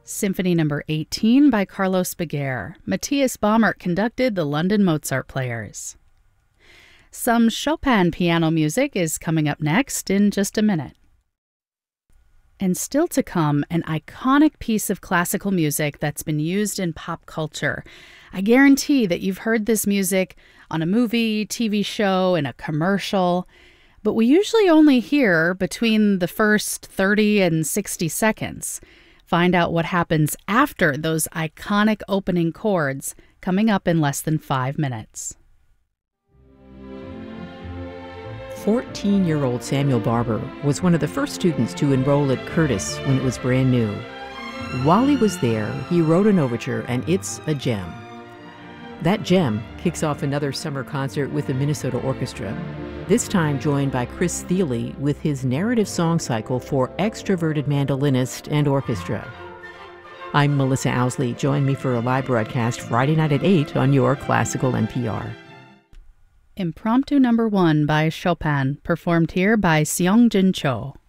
Symphony No. 18 by Carlos Beguer. Matthias Baumert conducted the London Mozart Players. Some Chopin piano music is coming up next in just a minute. And still to come, an iconic piece of classical music that's been used in pop culture. I guarantee that you've heard this music on a movie, TV show, in a commercial, but we usually only hear between the first 30 and 60 seconds. Find out what happens after those iconic opening chords coming up in less than 5 minutes. 14-year-old Samuel Barber was one of the first students to enroll at Curtis when it was brand new. While he was there, he wrote an overture, and it's a gem. That gem kicks off another summer concert with the Minnesota Orchestra, this time joined by Chris Thile with his narrative song cycle for extroverted mandolinist and orchestra. I'm Melissa Owsley. Join me for a live broadcast Friday night at 8 on your Classical NPR. Impromptu No. 1 by Chopin, performed here by Seong-Jin Cho.